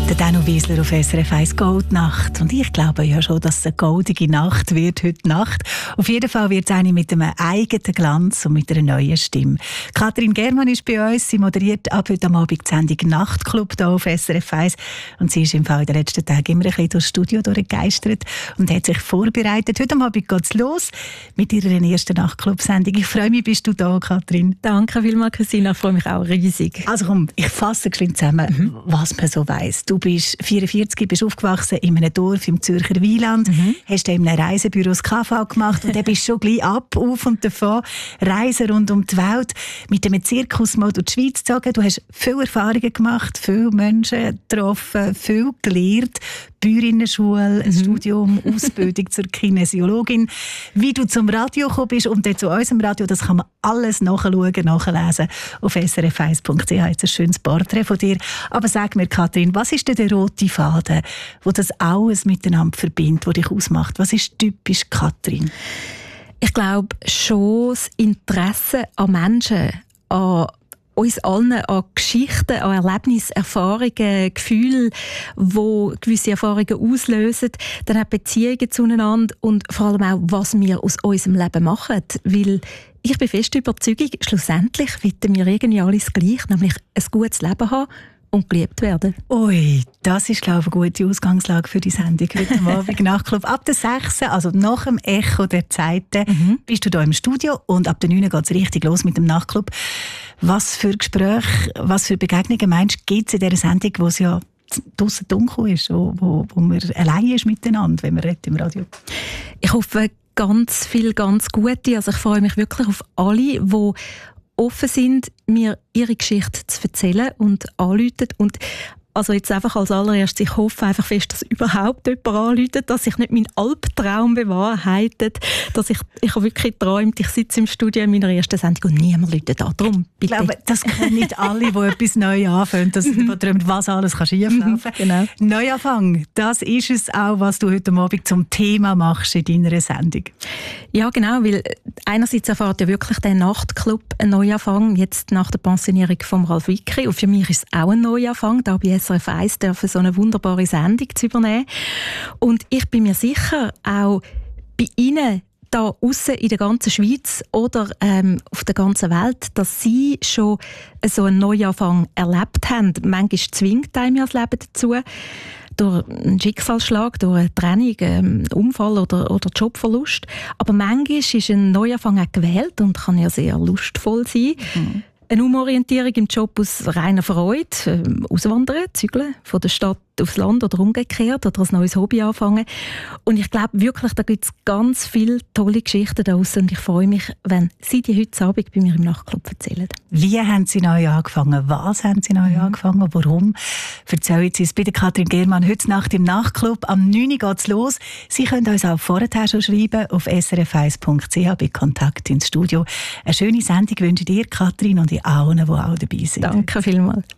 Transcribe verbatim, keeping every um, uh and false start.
Der Danu Wiesler auf S R F eins Goldnacht. Und ich glaube ja schon, dass es eine goldige Nacht wird heute Nacht. Auf jeden Fall wird es eine mit einem eigenen Glanz und mit einer neuen Stimme. Katrin Germann ist bei uns. Sie moderiert ab heute Abend die Sendung Nachtclub hier auf S R F eins. Und sie ist im Fall in den letzten Tagen immer ein bisschen durchs Studio durchgegeistert und hat sich vorbereitet. Heute Abend geht es los mit ihrer ersten Nachtclub-Sendung. Ich freue mich, bist du da, Katrin. Danke vielmals, Christina. Ich freue mich auch riesig. Also komm, ich fasse geschwind zusammen, mhm. was man so weiss. Du bist vierundvierzig, bist aufgewachsen in einem Dorf im Zürcher Wieland, mhm. hast in einem Reisebüro das K V gemacht und dann bist du schon gleich ab, auf und davon, Reisen rund um die Welt, mit einem Zirkus mal durch die Schweiz gezogen. Du hast viele Erfahrungen gemacht, viele Menschen getroffen, viel gelernt, Bäuerinnenschule, ein mhm. Studium, Ausbildung zur Kinesiologin. Wie du zum Radio gekommen bist und dann zu unserem Radio, das kann man alles nachschauen, nachlesen auf s r f eins punkt c h. Jetzt ein schönes Porträt von dir. Aber sag mir, Katrin, was ist denn der rote Faden, der das alles miteinander verbindet, der dich ausmacht? Was ist typisch Katrin? Ich glaube schon das Interesse an Menschen, an uns allen, an Geschichten, an Erlebnissen, Erfahrungen, Gefühle, die gewisse Erfahrungen auslösen, dann auch Beziehungen zueinander und vor allem auch, was wir aus unserem Leben machen. Weil ich bin fest Überzeugung, schlussendlich wollen wir irgendwie alles gleich, nämlich ein gutes Leben haben und geliebt werden. Ui, das ist, glaube ich, eine gute Ausgangslage für die Sendung heute Abend Nachtclub. Ab der sechs, also nach dem Echo der Zeiten, mhm. bist du hier im Studio und ab der neun geht es richtig los mit dem Nachtclub. Was für Gespräche, was für Begegnungen meinst du, gibt es in dieser Sendung, wo es ja draussen dunkel ist, wo, wo, wo man allein ist miteinander, wenn man redet im Radio? Ich hoffe ganz viel, ganz Gute. Also ich freue mich wirklich auf alle, die offen sind, mir ihre Geschichte zu erzählen und anrufen. Und also jetzt einfach als allererstes, ich hoffe einfach fest, dass überhaupt jemand anruft, dass sich nicht mein Albtraum bewahrheitet, dass ich, ich habe wirklich geträumt, ich sitze im Studio in meiner ersten Sendung und niemand ruft da. Darum, bitte. Ich glaube, das können nicht alle, die etwas neu anfangen, dass sie träumen, was alles kann schieflaufen kann. Genau. Neuanfang, das ist es auch, was du heute Abend zum Thema machst in deiner Sendung. Ja, genau, weil einerseits erfahrt ja wirklich der Nachtclub einen Neuanfang, jetzt nach der Pensionierung von Ralf Wicki. Und für mich ist es auch ein Neuanfang, da bei S R F eins dürfen so eine wunderbare Sendung zu übernehmen. Und ich bin mir sicher, auch bei Ihnen da aussen in der ganzen Schweiz oder ähm, auf der ganzen Welt, dass Sie schon so einen Neuanfang erlebt haben. Manchmal zwingt einem ja das Leben dazu, durch einen Schicksalsschlag, durch eine Trennung, einen Unfall oder, oder Jobverlust. Aber manchmal ist ein Neuanfang auch gewählt und kann ja sehr lustvoll sein. Mhm. Eine Umorientierung im Job aus reiner Freude, äh, auswandern, zügeln, von der Stadt aufs Land oder umgekehrt oder ein neues Hobby anfangen. Und ich glaube wirklich, da gibt es ganz viele tolle Geschichten da draussen und ich freue mich, wenn Sie die heute Abend bei mir im Nachtclub erzählen. Wie haben Sie neu angefangen? Was haben Sie neu mhm. angefangen? Warum? Erzählen Sie es bei der Katrin Germann heute Nacht im Nachtclub. Am neun Uhr geht es los. Sie können uns auch vorher schon schreiben auf s r f eins punkt c h bei Kontakt ins Studio. Eine schöne Sendung wünsche ich dir, Katrin, und allen, die auch dabei sind. Danke vielmals.